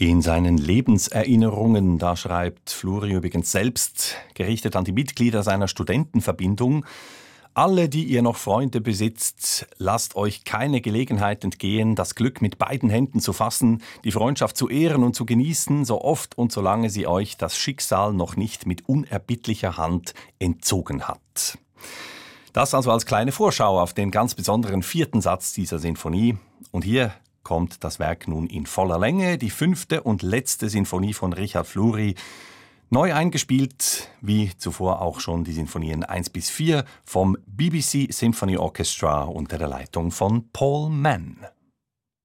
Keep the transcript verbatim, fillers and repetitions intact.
In seinen Lebenserinnerungen, da schreibt Fluri übrigens selbst, gerichtet an die Mitglieder seiner Studentenverbindung: Alle, die ihr noch Freunde besitzt, lasst euch keine Gelegenheit entgehen, das Glück mit beiden Händen zu fassen, die Freundschaft zu ehren und zu genießen, so oft und solange sie euch das Schicksal noch nicht mit unerbittlicher Hand entzogen hat. Das also als kleine Vorschau auf den ganz besonderen vierten Satz dieser Sinfonie. Und hier kommt das Werk nun in voller Länge, die fünfte und letzte Sinfonie von Richard Fluri, neu eingespielt, wie zuvor auch schon die Sinfonien eins bis vier vom B B C Symphony Orchestra unter der Leitung von Paul Mann.